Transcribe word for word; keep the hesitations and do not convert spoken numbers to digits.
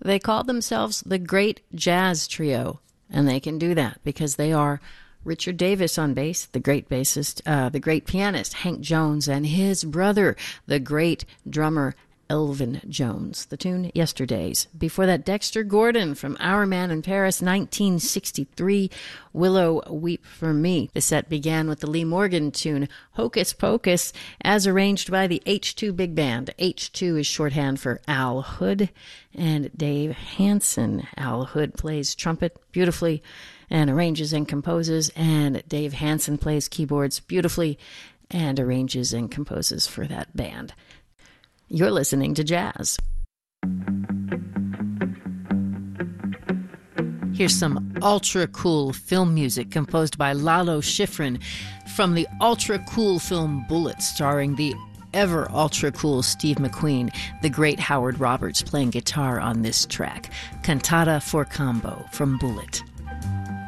They call themselves the Great Jazz Trio, and they can do that because they are Richard Davis on bass, the great bassist, uh, the great pianist, Hank Jones, and his brother, the great drummer, Elvin Jones. The tune, Yesterdays. Before that, Dexter Gordon from Our Man in Paris, nineteen sixty-three, Willow Weep for Me. The set began with the Lee Morgan tune, Hocus Pocus, as arranged by the H two Big Band. H two is shorthand for Al Hood and Dave Hansen. Al Hood plays trumpet beautifully and arranges and composes, and Dave Hansen plays keyboards beautifully and arranges and composes for that band. You're listening to jazz. Here's some ultra-cool film music composed by Lalo Schifrin from the ultra-cool film Bullitt, starring the ever-ultra-cool Steve McQueen, the great Howard Roberts playing guitar on this track. Cantata for Combo from Bullitt.